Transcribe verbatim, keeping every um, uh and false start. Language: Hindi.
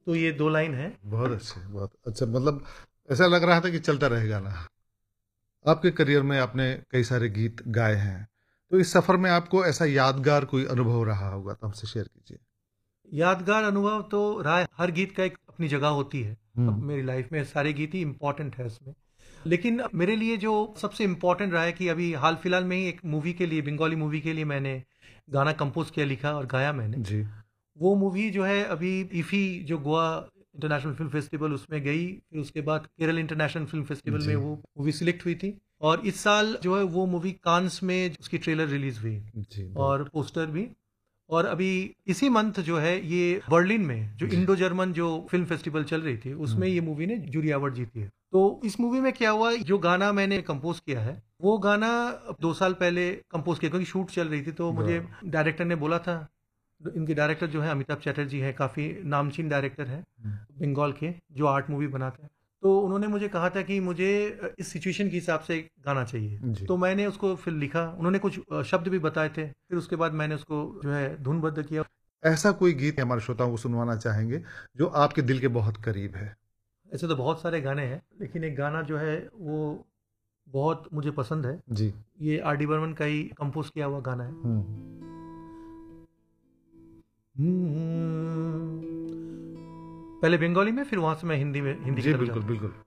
तो ये दो लाइन है। बहुत अच्छे, बहुत अच्छा। मतलब ऐसा लग रहा था कि चलता रहेगा ना। आपके करियर में आपने कई सारे गीत गाए हैं, तो इस सफर में आपको ऐसा यादगार कोई अनुभव रहा होगा तो हमसे शेयर कीजिए। यादगार अनुभव तो रहा है, हर गीत का एक अपनी जगह होती है। अब हम्म। मेरी लाइफ में सारे गीत ही इम्पोर्टेंट है उसमें, लेकिन मेरे लिए जो सबसे इम्पोर्टेंट रहा है कि अभी हाल फिलहाल में ही एक मूवी के लिए, बंगाली मूवी के लिए मैंने गाना कंपोज किया, लिखा और गाया मैंने। जी। वो मूवी जो है अभी इफी जो गोवा इंटरनेशनल फिल्म फेस्टिवल उसमें गई, फिर उसके बाद केरल इंटरनेशनल फिल्म फेस्टिवल में जी। वो मूवी सिलेक्ट हुई थी, और इस साल जो है वो मूवी कांस में उसकी ट्रेलर रिलीज हुई जी। बहुत। और पोस्टर भी। और अभी इसी मंथ जो है ये बर्लिन में जो जी। इंडो जर्मन जो फिल्म फेस्टिवल चल रही थी उसमें हम्म। ये मूवी ने जूरी अवार्ड जीती है। तो इस मूवी में क्या हुआ, जो गाना मैंने कंपोज किया है वो गाना दो साल पहले कंपोज किया, क्योंकि शूट चल रही थी, तो मुझे वाह। डायरेक्टर ने बोला था। इनके डायरेक्टर जो है अमिताभ चैटर्जी हैं, काफ़ी नामचीन डायरेक्टर हैं हम्म। बंगाल के, जो आर्ट मूवी बनाते हैं। तो उन्होंने मुझे कहा था कि मुझे इस सिचुएशन के हिसाब से गाना चाहिए। जी। तो मैंने उसको फिर लिखा, उन्होंने कुछ शब्द भी बताए थे, फिर उसके बाद मैंने उसको जो है धुनबद्ध किया। ऐसा कोई गीत हमारे श्रोताओं को सुनवाना चाहेंगे जो आपके दिल के बहुत करीब है? ऐसे तो बहुत सारे गाने हैं, लेकिन एक गाना जो है वो बहुत मुझे पसंद है। जी। ये आर डी बर्मन का ही कंपोज किया हुआ गाना है। हम्म। हम्म, पहले बंगाली में, फिर वहां से मैं हिंदी में हिंदी की जी तरफ बिल्कुल जाता हूँ। बिल्कुल।